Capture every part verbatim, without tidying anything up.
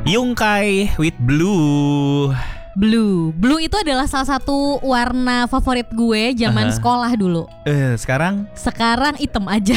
Yungkai with blue. Blue, blue itu adalah salah satu warna favorit gue zaman uh-huh. sekolah dulu. Eh, sekarang? Sekarang hitam aja.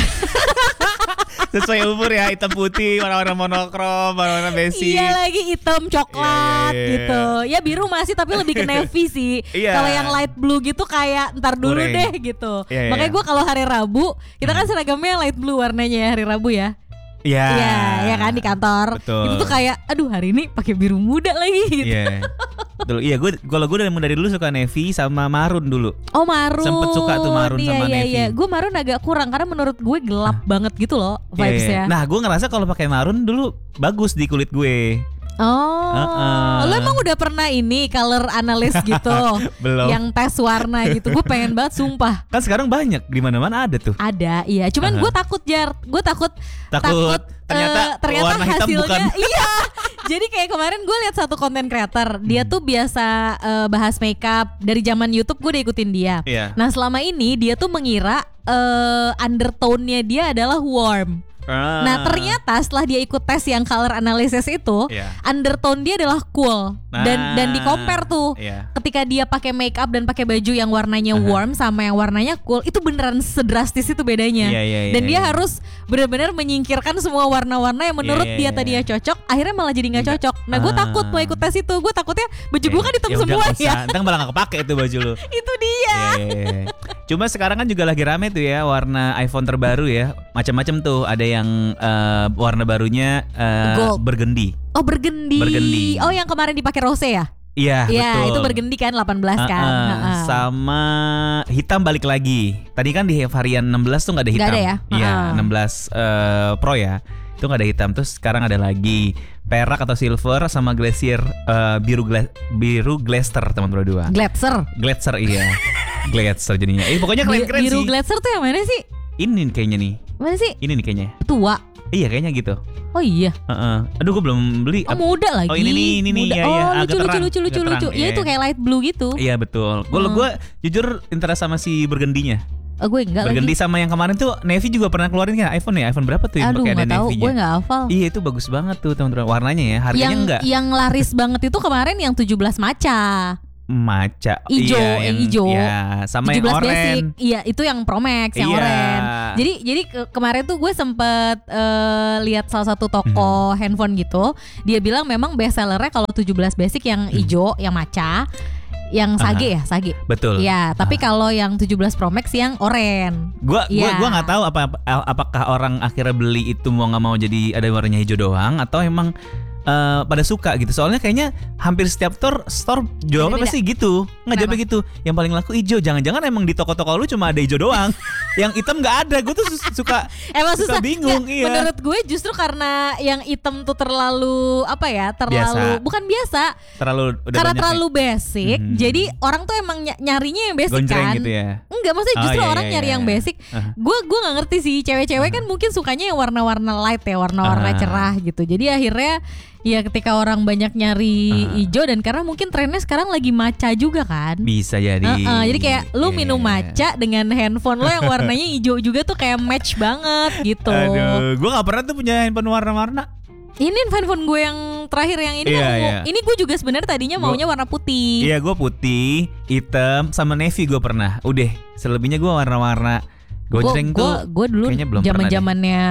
Sesuai umur ya, hitam putih, warna-warna monokrom, warna-warna basic. Iya lagi hitam coklat yeah, yeah, yeah. gitu. Ya biru masih tapi lebih ke navy sih. Yeah. Kalau yang light blue gitu kayak ntar dulu Uring. deh gitu. Yeah, yeah, Makanya gue kalau hari Rabu, kita kan seragamnya light blue warnanya ya hari Rabu ya. Iya. Iya, ya kan di kantor. Betul. Itu tuh kayak aduh hari ini pakai biru muda lagi gitu. Iya. Betul. Iya, gue kalau gue dari dari dulu suka navy sama marun dulu. Oh, marun. Sempet suka tuh marun iya, sama iya, navy. Iya, gue marun agak kurang karena menurut gue gelap banget gitu loh vibes-nya. Iya, iya. Nah, gue ngerasa kalau pakai marun dulu bagus di kulit gue. Oh, uh-uh. Lo emang udah pernah ini color analyst gitu? Belum. Yang tes warna gitu. Gue pengen banget sumpah. Kan sekarang banyak di mana-mana ada tuh. Ada, iya. Cuman uh-huh. gue takut Jar. Gue takut takut, takut ternyata, uh, ternyata warna hitam hasilnya bukan. Iya. Jadi kayak kemarin gue lihat satu konten creator. Dia tuh biasa uh, bahas makeup. Dari zaman YouTube gue udah ikutin dia. Yeah. Nah selama ini dia tuh mengira uh, undertone-nya dia adalah warm. Ah. Nah ternyata setelah dia ikut tes yang color analysis itu, yeah. undertone dia adalah cool ah. dan dan di compare tuh, yeah. ketika dia pakai makeup dan pakai baju yang warnanya uh-huh. warm sama yang warnanya cool, itu beneran sedrastis itu bedanya. Yeah, yeah, yeah, dan dia yeah. harus benar-benar menyingkirkan semua warna-warna yang menurut yeah, yeah, dia tadinya yeah. cocok, akhirnya malah jadi nggak cocok. Nah gue ah. takut mau ikut tes itu, gue takutnya baju yeah. gue kan hitam ya semua ya. Ntar malah nggak kepake itu baju lu. Itu dia. Yeah, yeah, yeah. Cuma sekarang kan juga lagi rame tuh ya warna iPhone terbaru ya, macam-macam tuh. Ada yang uh, warna barunya uh, gold, burgundy. Oh burgundy. Burgundy. Oh yang kemarin dipakai rose ya? Iya, ya, betul. Itu burgundy kan delapan belas kan. Uh, uh, uh. Sama hitam balik lagi. Tadi kan di varian enam belas tuh nggak ada hitam. Nggak ada ya? Iya, uh. enam belas uh, Pro ya. Itu nggak ada hitam. Terus sekarang ada lagi perak atau silver sama glacier uh, biru gla- biru glaster teman-teman berdua. Glacier. Glacier iya. Glacier jadinya. Eh pokoknya keren-keren biru sih. Biru glacier tuh yang mana sih? Ini kayaknya nih. Mana sih? Ini nih kayaknya. Tua. Iya kayaknya gitu. Oh iya. Uh-uh. Aduh gue belum beli. Oh muda lagi. Oh ini nih, ini nih. Ya, oh ya, lucu, lucu, lucu, lucu, lucu. Ya itu kayak light blue gitu. Iya betul. Gue hmm. gue jujur interest sama si burgundy-nya. Oh, gue enggak burgundy lagi. Sama yang kemarin tuh Navy juga pernah keluarin kan iPhone ya. iPhone berapa tuh yang pakai ada Navy-nya? Gue nggak hafal. Iya itu bagus banget tuh teman-teman. Warnanya ya. Harganya yang, enggak. Yang laris banget itu kemarin yang tujuh belas maca. Maca ijo, iya, yang ijo. Ya, sama yang oren. Basic. Iya, itu yang Pro Max, yang iya. oren. Jadi jadi ke- kemarin tuh gue sempet uh, lihat salah satu toko hmm. handphone gitu. Dia bilang memang best sellernya kalau tujuh belas basic yang ijo, hmm. yang maca, yang sage uh-huh. ya, sage. Betul. Ya, tapi uh. kalau yang tujuh belas Pro Max yang oren. Gua ya. gua gua enggak tahu apa apakah orang akhirnya beli itu mau enggak mau jadi ada warnanya hijau doang atau emang Uh, pada suka gitu. Soalnya kayaknya hampir setiap store store jawabnya pasti gitu. Nggak jawabnya gitu. Yang paling laku hijau. Jangan-jangan emang di toko-toko lu cuma ada hijau doang. Yang hitam nggak ada. Gue tuh suka emang suka susah. bingung. Ya, iya. Menurut gue justru karena yang hitam tuh terlalu apa ya? Terlalu biasa. Bukan biasa. Terlalu udah karena terlalu nih. Basic. Hmm. Jadi orang tuh emang ny- nyarinya yang basic Gonjreng kan. Gitu ya? Enggak, maksudnya justru oh, iya, orang iya, nyari iya. yang basic. Gue uh. gue nggak ngerti sih. Cewek-cewek uh. kan mungkin sukanya yang warna-warna light ya, warna-warna uh. cerah gitu. Jadi akhirnya ya ketika orang banyak nyari uh. hijau dan karena mungkin trennya sekarang lagi maca juga kan. Bisa jadi. Uh-uh, jadi kayak lu yeah. minum maca dengan handphone lo yang warnanya hijau juga tuh kayak match banget gitu. Aduh, gue nggak pernah tuh punya handphone warna-warna. Ini handphone gue yang terakhir yang ini yeah, kan yeah. Ini gue juga sebenarnya tadinya maunya gua, warna putih. Iya gue putih, hitam sama navy gue pernah. Udah, selebihnya gue warna-warna. Gojreng tuh gue dulu zaman-zamannya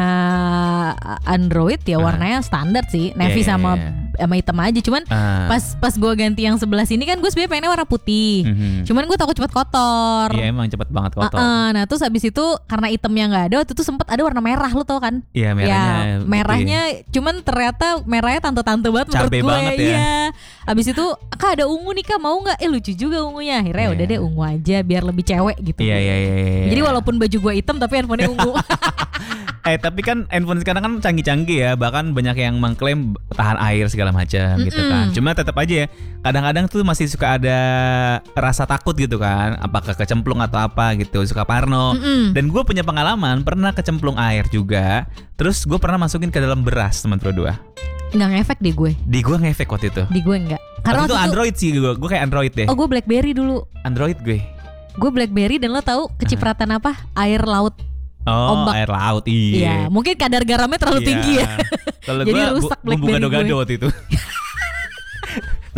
Android ya warnanya uh. standar sih, navy yeah, sama yeah, yeah. sama hitam aja. Cuman uh. pas pas gue ganti yang sebelah sini kan gue sebenarnya pengennya warna putih. Mm-hmm. Cuman gue takut cepet kotor. Iya yeah, emang cepet banget kotor. Uh-uh. Nah terus habis itu karena hitamnya nggak ada, waktu itu sempet ada warna merah lo tau kan? Iya yeah, merahnya. Ya, merahnya, cuman ternyata merahnya tante-tante banget menurut Cabe gue. Banget ya. Iya. Abis itu kak ada ungu nih kak, mau nggak? Eh lucu juga ungunya. Akhirnya yeah. udah deh ungu aja biar lebih cewek gitu. Iya yeah, iya yeah, iya. Yeah, yeah. Jadi walaupun baju gue hitam tapi handphonenya ungu. Eh tapi kan handphone sekarang kan canggih-canggih ya. Bahkan banyak yang mengklaim tahan air segala macam gitu kan. Cuma tetap aja ya, kadang-kadang tuh masih suka ada rasa takut gitu kan. Apakah kecemplung atau apa gitu, suka parno. Mm-mm. Dan gue punya pengalaman pernah kecemplung air juga. Terus gue pernah masukin ke dalam beras teman berdua. Nggak ngefek deh gue. Di gue ngefek waktu itu. Di gue enggak. Karena waktu itu Android sih gue. Gue kayak Android deh. Oh gue Blackberry dulu. Android gue. Gue Blackberry dan lo tahu kecipratan apa? Air laut. Oh, ombak. Air laut iya. Iya, mungkin kadar garamnya terlalu iya. tinggi ya. Kalau jadi gua, rusak Blackberry gue. Bumbu gado-gado waktu itu.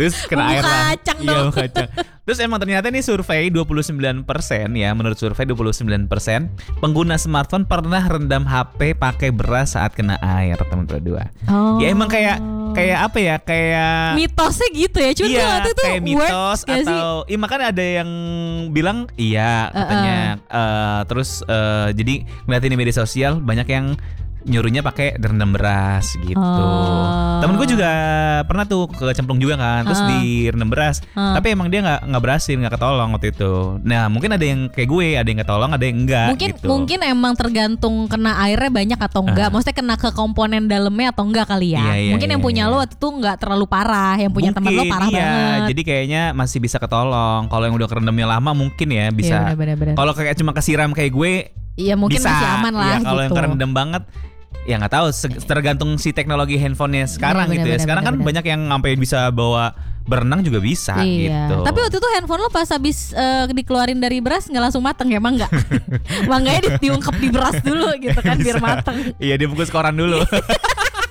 Terus kena air lah. Kacang iya, dong. kacang. Terus emang ternyata nih survei dua puluh sembilan persen ya, menurut survei dua puluh sembilan persen pengguna smartphone pernah rendam H P pakai beras saat kena air, teman berdua. Oh. Ya emang kayak kayak apa ya? Kayak mitosnya gitu ya. Cuma iya, waktu itu kayak mitos atau iya makanya ada yang bilang iya katanya uh-uh. uh, terus uh, jadi ngeliatin di media sosial banyak yang nyuruhnya pakai direndam beras gitu. Oh. Temen gue juga pernah tuh kecemplung juga kan, terus uh. direndam beras. Uh. Tapi emang dia nggak nggak berhasil, nggak ketolong waktu itu. Nah mungkin ada yang kayak gue, ada yang ketolong, ada yang enggak. Mungkin gitu. mungkin emang tergantung kena airnya banyak atau enggak. Uh. Maksudnya kena ke komponen dalamnya atau enggak kali ya. Iya, iya, mungkin iya, yang punya iya. lo waktu itu nggak terlalu parah, yang punya teman lo parah iya. banget. Jadi kayaknya masih bisa ketolong. Kalau yang udah kerendamnya lama mungkin ya bisa. Iya, kalau kayak cuma kesiram kayak gue, iya mungkin bisa. Masih aman lah. Ya, kalau gitu. yang kerendam banget. Ya nggak tahu, tergantung si teknologi handphonenya sekarang bener, gitu bener, ya. Sekarang bener, kan bener. Banyak yang sampai bisa bawa berenang juga bisa iya. gitu. Tapi waktu itu handphone lo pas habis uh, dikeluarin dari beras nggak langsung mateng ya, emang nggak? Makanya di, diungkep di beras dulu gitu kan biar mateng. Iya, dibungkus koran dulu.